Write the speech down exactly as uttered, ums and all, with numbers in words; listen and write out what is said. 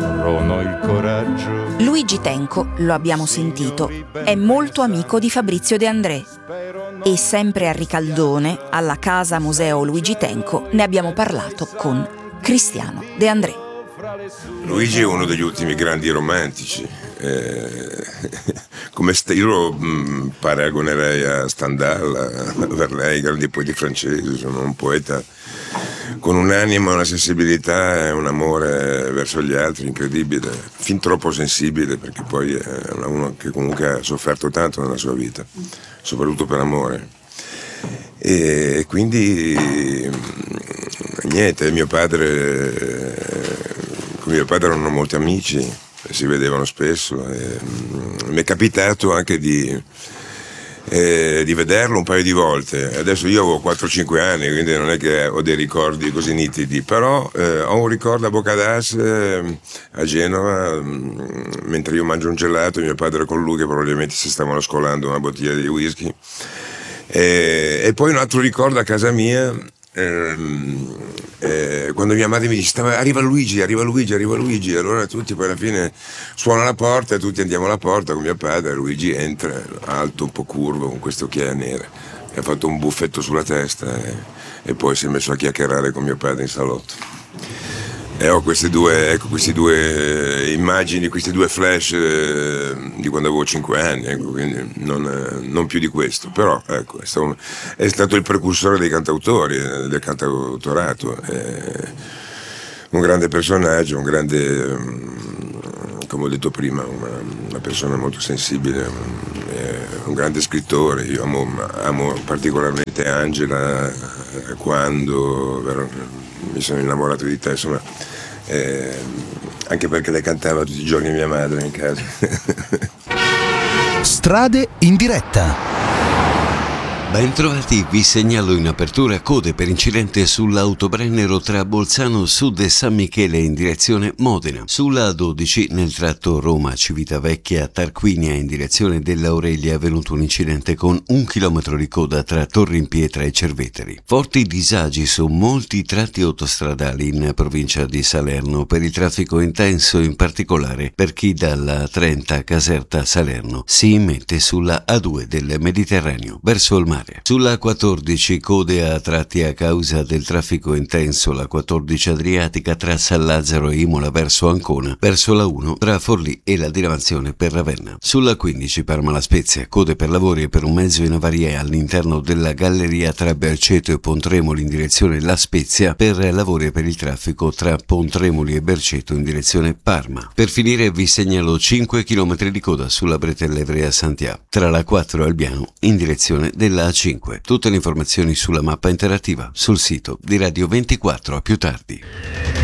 non ho il coraggio. Luigi Tenco, lo abbiamo sentito, è molto amico di Fabrizio De André. E sempre a Ricaldone, alla casa Museo Luigi Tenco, ne abbiamo parlato con Cristiano De André. Luigi è uno degli ultimi grandi romantici. Eh, come stile mh, paragonerei a Stendhal, a Verlaine, grandi poeti francesi. Sono un poeta con un'anima, una sensibilità e un amore verso gli altri incredibile, fin troppo sensibile, perché poi è uno che comunque ha sofferto tanto nella sua vita, soprattutto per amore. E quindi niente, mio padre, con mio padre erano molti amici, si vedevano spesso, e mi è capitato anche di Eh, di vederlo un paio di volte. Adesso io avevo quattro cinque anni, quindi non è che ho dei ricordi così nitidi, però eh, ho un ricordo a Boccadas eh, a Genova, mh, mentre io mangio un gelato, mio padre con lui che probabilmente si stavano scolando una bottiglia di whisky, e, e poi un altro ricordo a casa mia. Ehm, eh, quando mia madre mi dice arriva Luigi, arriva Luigi, arriva Luigi, e allora tutti poi alla fine suona la porta e tutti andiamo alla porta con mio padre. Luigi entra alto, un po' curvo, con queste occhiaie nere, mi ha fatto un buffetto sulla testa e, e poi si è messo a chiacchierare con mio padre in salotto. E ho queste due, ecco, queste due immagini, questi due flash eh, di quando avevo cinque anni, ecco, quindi non, eh, non più di questo, però ecco, è, stato, è stato il precursore dei cantautori, eh, del cantautorato, eh, un grande personaggio, un grande, um, come ho detto prima, una, una persona molto sensibile, um, eh, un grande scrittore. Io amo, amo particolarmente Angela, eh, quando vero, mi sono innamorato di te, insomma, eh, anche perché lei cantava tutti i giorni mia madre in casa. Strade in diretta. Bentrovati, vi segnalo in apertura code per incidente sull'autobrennero tra Bolzano Sud e San Michele in direzione Modena. Sulla A dodici nel tratto Roma-Civitavecchia Tarquinia in direzione dell'Aurelia è avvenuto un incidente con un chilometro di coda tra Torrimpietra e Cerveteri. Forti disagi su molti tratti autostradali in provincia di Salerno per il traffico intenso, in particolare per chi dalla trenta Caserta-Salerno si immette sulla A due del Mediterraneo verso il mare. Sulla quattordici code a tratti a causa del traffico intenso, la quattordici Adriatica tra San Lazzaro e Imola verso Ancona, verso la uno tra Forlì e la diramazione per Ravenna. Sulla quindici Parma La Spezia, code per lavori e per un mezzo in avaria all'interno della galleria tra Berceto e Pontremoli in direzione La Spezia, per lavori e per il traffico tra Pontremoli e Berceto in direzione Parma. Per finire vi segnalo cinque chilometri di coda sulla Bretella Ivrea Santià tra la quattro e Albiano in direzione della A cinque. Tutte le informazioni sulla mappa interattiva sul sito di Radio ventiquattro. A più tardi.